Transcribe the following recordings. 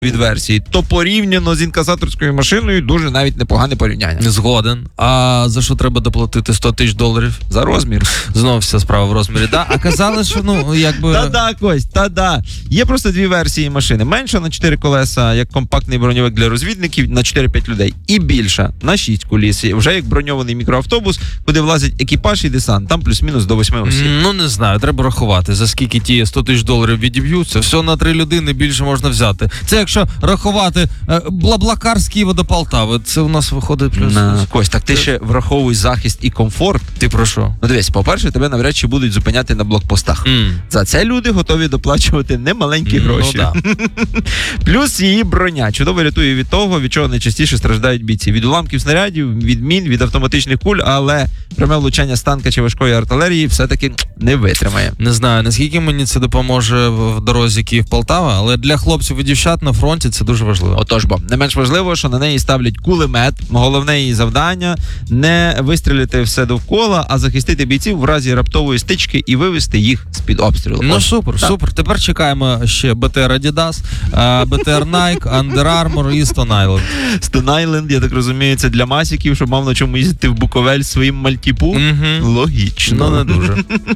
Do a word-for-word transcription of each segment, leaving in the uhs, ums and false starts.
від версії, то порівняно з інкасаторською машиною дуже навіть непогане порівняння. Згоден. А за що треба доплатити сто тисяч доларів? За розмір. Знову вся справа в розмірі, да? А казали, що, ну, якби... Та-да, Кость, та-да. Є просто дві версії машини. Менша на чотири колеса, як компактний броньовик для розвідників, на чотири-п'ять людей. І більша, на шість коліс. Вже як броньований мікроавтобус, куди влазить екіпаж і десант. Там плюс-мінус до восьми осіб. Ну, не знаю, треба рахувати, за скільки ті сто тисяч доларів відіб'ються. Все на три людини більше можна взяти. Це якщо рахувати е, Блаблакар з Києва до Полтави, це у нас виходить плюс. На... Кость, так ти ще враховуй захист і комфорт. Ти про що? Ну дивись, по-перше, тебе навряд чи будуть зупиняти на блокпостах. Mm. За це люди готові доплачувати немаленькі гроші. Ну, да. Плюс її броня чудово рятує від того, від чого найчастіше страждають бійці. Від уламків снарядів, від мін, від автоматичних куль, але пряме влучання з танка чи важкої артилерії все-таки не витримає. Не знаю, наскільки мені це допоможе в дорозі Київ-Полтава, але для хлопців і дівчат на фронті це дуже важливо. Отож бо, не менш важливо, що на неї ставлять кулемет. Головне її завдання – не вистрілити все довкола, а захистити бійців в разі раптової стички і вивести їх з-під обстрілу. Ну Ось. супер, Так. супер. Тепер чекаємо ще бе те ер Adidas, бе те ер Nike, Under Armour і Stone Island. Stone Island, я так розумію, це для масіків, щоб мав на чому їздити в Буковель своїм мальтіпу. Угу. Логічно. Ну, не дуже.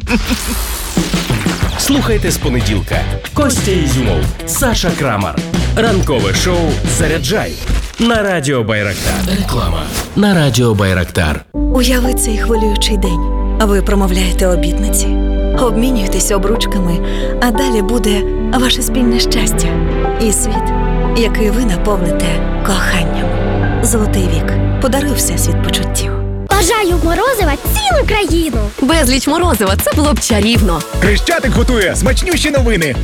Слухайте з понеділка. Костя Ізюмов, Саша Крамар. Ранкове шоу «Заряджай» на Радіо Байрактар. Реклама на Радіо Байрактар. Уяви цей хвилюючий день. Ви промовляєте обітниці, обмінюєтесь обручками, а далі буде ваше спільне щастя і світ, який ви наповните коханням. Золотий вік подарує всесвіт почуттів. Бажаю морозива цілу країну. Безліч морозива, це було б чарівно. Хрещатик готує смачнющі новини.